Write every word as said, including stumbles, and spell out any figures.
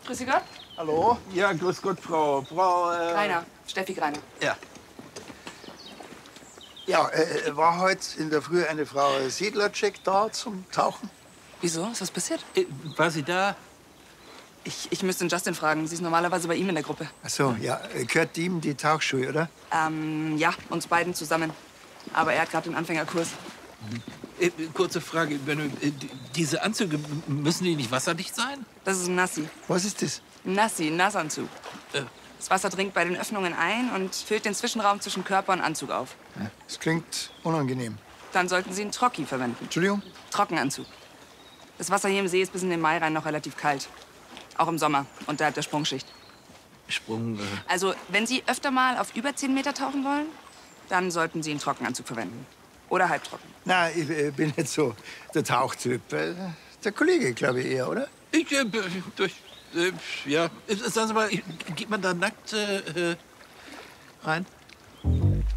Grüße Gott. Hallo? Ja, grüß Gott, Frau. Frau. Äh... Greiner. Steffi Greiner. Ja. Ja, äh, war heute in der Früh eine Frau Siedlercheck da zum Tauchen? Wieso? Ist was passiert? Äh, war sie da? Ich, ich müsste den Justin fragen. Sie ist normalerweise bei ihm in der Gruppe. Ach so, ja. Gehört ihm die Tauchschuhe, oder? Ähm, ja, uns beiden zusammen. Aber er hat gerade den Anfängerkurs. Äh, kurze Frage. Wenn, äh, diese Anzüge, müssen die nicht wasserdicht sein? Das ist ein Nassi. Was ist das? Ein Nassi, ein Nassanzug. Äh. Das Wasser dringt bei den Öffnungen ein und füllt den Zwischenraum zwischen Körper und Anzug auf. Das klingt unangenehm. Dann sollten Sie einen Trocki verwenden. Entschuldigung? Trockenanzug. Das Wasser hier im See ist bis in den Mai rein noch relativ kalt. Auch im Sommer, unterhalb der Sprungschicht. Sprung. Äh... Also, wenn Sie öfter mal auf über zehn Meter tauchen wollen, dann sollten Sie einen Trockenanzug verwenden. Oder halbtrocken. Na, ich äh, bin nicht so der Tauchtyp. Äh, der Kollege, glaube ich, eher, oder? Ich, äh, durch, äh, ja. Sagen Sie mal, geht man da nackt äh, rein?